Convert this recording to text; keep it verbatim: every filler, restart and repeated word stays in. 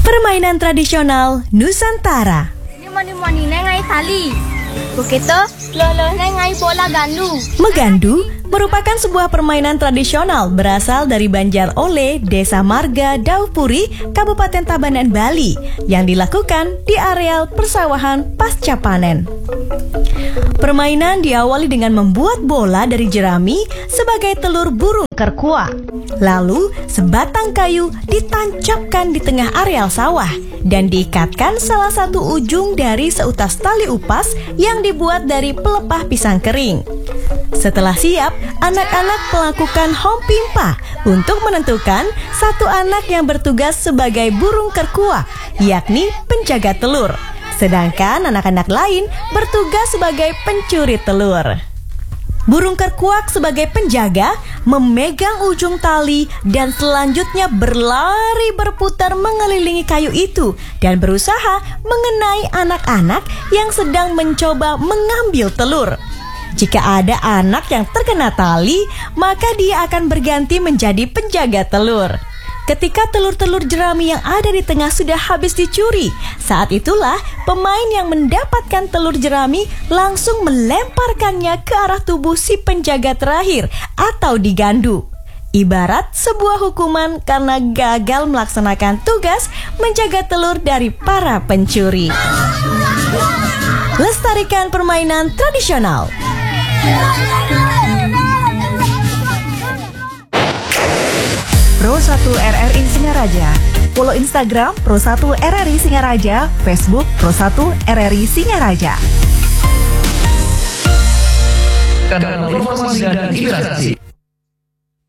Permainan tradisional Nusantara. Mani-mani ngai tali. Begitu, loloh ngai bola gandu. Megandu merupakan sebuah permainan tradisional berasal dari Banjar Ole, Desa Marga, Daupuri, Kabupaten Tabanan, Bali yang dilakukan di areal persawahan pasca panen. Permainan diawali dengan membuat bola dari jerami sebagai telur burung kerkuak. Lalu, sebatang kayu ditancapkan di tengah areal sawah dan diikatkan salah satu ujung dari seutas tali upas yang dibuat dari pelepah pisang kering. Setelah siap, anak-anak melakukan hompimpa untuk menentukan satu anak yang bertugas sebagai burung kerkuak, yakni penjaga telur. Sedangkan anak-anak lain bertugas sebagai pencuri telur. Burung kerkuak sebagai penjaga memegang ujung tali dan selanjutnya berlari berputar mengelilingi kayu itu dan berusaha mengenai anak-anak yang sedang mencoba mengambil telur. Jika ada anak yang terkena tali, maka dia akan berganti menjadi penjaga telur. Ketika telur-telur jerami yang ada di tengah sudah habis dicuri, saat itulah pemain yang mendapatkan telur jerami langsung melemparkannya ke arah tubuh si penjaga terakhir atau digandu. Ibarat sebuah hukuman karena gagal melaksanakan tugas menjaga telur dari para pencuri. Lestarikan permainan tradisional. Pro satu R R I Singaraja. Follow Instagram Pro satu R R I Singaraja, Facebook Pro satu R R I Singaraja. Kanal Informasi dan Inspirasi.